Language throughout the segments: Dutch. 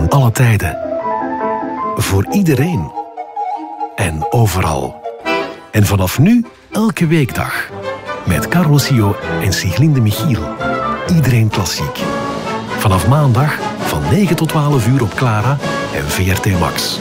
alle tijden. Voor iedereen. En overal. En vanaf nu elke weekdag. Met Carlo Sio en Siglinde Michiel. Iedereen klassiek. Vanaf maandag van 9 tot 12 uur op Clara en VRT Max.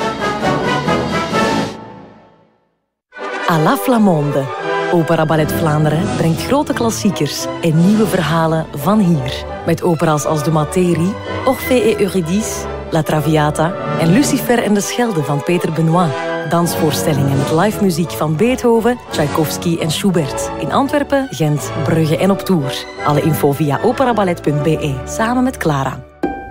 À la Flamande. Opera Ballet Vlaanderen brengt grote klassiekers en nieuwe verhalen van hier. Met opera's als De Materie, Orphée et Eurydice, La Traviata en Lucifer en de Schelde van Peter Benoit. Dansvoorstellingen met live muziek van Beethoven, Tchaikovsky en Schubert. In Antwerpen, Gent, Brugge en op tour. Alle info via operaballet.be, samen met Clara.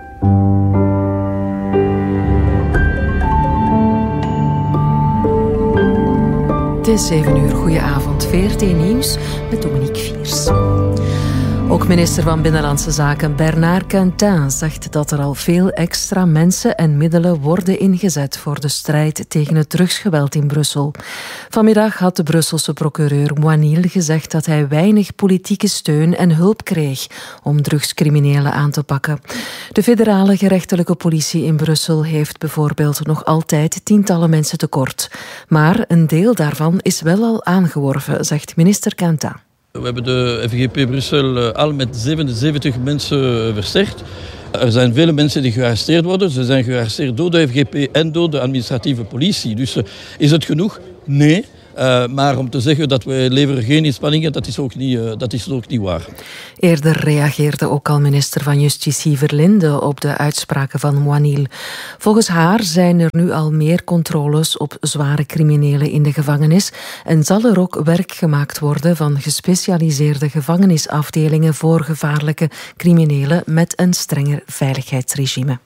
Het is 7 uur. Goedenavond. VRT Nieuws met Dominique Viers. Ook minister van Binnenlandse Zaken Bernard Quentin zegt dat er al veel extra mensen en middelen worden ingezet voor de strijd tegen het drugsgeweld in Brussel. Vanmiddag had de Brusselse procureur Moinil gezegd dat hij weinig politieke steun en hulp kreeg om drugscriminelen aan te pakken. De federale gerechtelijke politie in Brussel heeft bijvoorbeeld nog altijd tientallen mensen tekort. Maar een deel daarvan is wel al aangeworven, zegt minister Quentin. We hebben de FGP Brussel al met 77 mensen versterkt. Er zijn vele mensen die gearresteerd worden. Ze zijn gearresteerd door de FGP en door de administratieve politie. Dus is het genoeg? Nee. Maar om te zeggen dat we leveren geen inspanningen, dat is ook niet waar. Eerder reageerde ook al minister van Justitie Verlinde op de uitspraken van Moinil. Volgens haar zijn er nu al meer controles op zware criminelen in de gevangenis en zal er ook werk gemaakt worden van gespecialiseerde gevangenisafdelingen voor gevaarlijke criminelen met een strenger veiligheidsregime.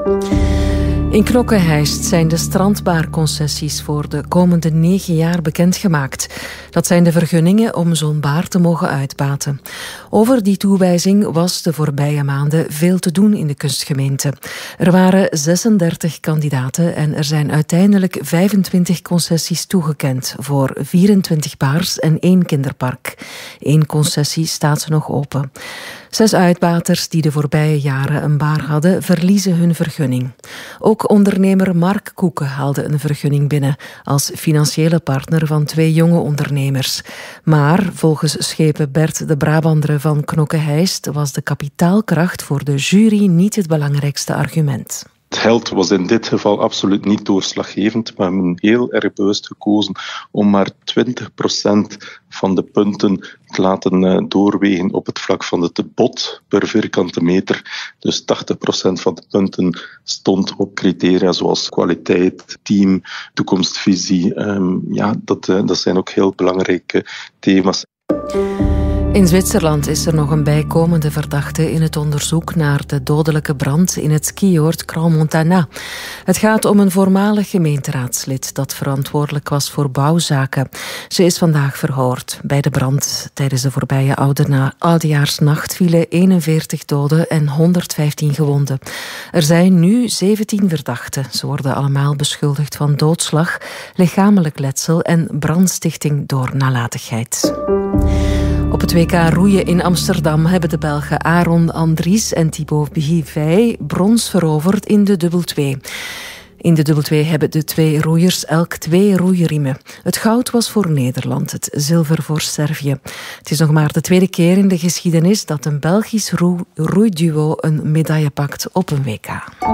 In Knokke-Heist zijn de strandbaarconcessies voor de komende 9 jaar bekendgemaakt. Dat zijn de vergunningen om zo'n baar te mogen uitbaten. Over die toewijzing was de voorbije maanden veel te doen in de kustgemeente. Er waren 36 kandidaten en er zijn uiteindelijk 25 concessies toegekend voor 24 baars en 1 kinderpark. 1 concessie staat nog open. 6 uitbaters die de voorbije jaren een baar hadden, verliezen hun vergunning. Ook ondernemer Mark Koeken haalde een vergunning binnen als financiële partner van 2 jonge ondernemers. Maar volgens schepen Bert de Brabander van Knokke-Heist was de kapitaalkracht voor de jury niet het belangrijkste argument. Het geld was in dit geval absoluut niet doorslaggevend. We hebben heel erg bewust gekozen om maar 20% van de punten te laten doorwegen op het vlak van het bod per vierkante meter. Dus 80% van de punten stond op criteria zoals kwaliteit, team, toekomstvisie. Dat zijn ook heel belangrijke thema's. In Zwitserland is er nog een bijkomende verdachte in het onderzoek naar de dodelijke brand in het skioord Crans-Montana. Het gaat om een voormalig gemeenteraadslid dat verantwoordelijk was voor bouwzaken. Ze is vandaag verhoord. Bij de brand tijdens de voorbije oudejaarsnacht vielen 41 doden en 115 gewonden. Er zijn nu 17 verdachten. Ze worden allemaal beschuldigd van doodslag, lichamelijk letsel en brandstichting door nalatigheid. Op het WK roeien in Amsterdam hebben de Belgen Aaron Andries en Thibaut Bivay brons veroverd in de dubbel 2. In de dubbel 2 hebben de 2 roeiers elk 2 roeiriemen. Het goud was voor Nederland, het zilver voor Servië. Het is nog maar de 2e keer in de geschiedenis dat een Belgisch roeiduo een medaille pakt op een WK.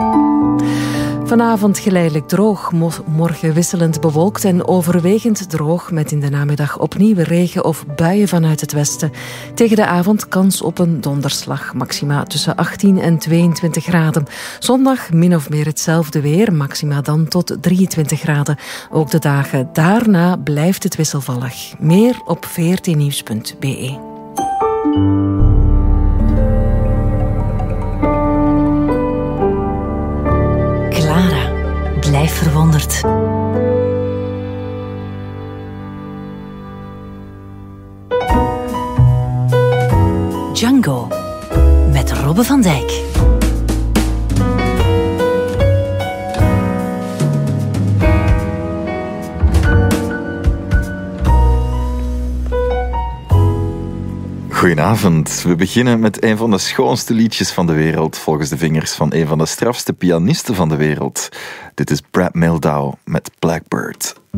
Vanavond geleidelijk droog, morgen wisselend bewolkt en overwegend droog met in de namiddag opnieuw regen of buien vanuit het westen. Tegen de avond kans op een donderslag, maxima tussen 18 en 22 graden. Zondag min of meer hetzelfde weer, maxima dan tot 23 graden. Ook de dagen daarna blijft het wisselvallig. Meer op vrtnieuws.be. Clara, blijf verwonderd. Django met Robbe van Dijk. Goedenavond. Goedenavond. We beginnen met een van de schoonste liedjes van de wereld, volgens de vingers van een van de strafste pianisten van de wereld. Dit is Brad Mehldau met Blackbird.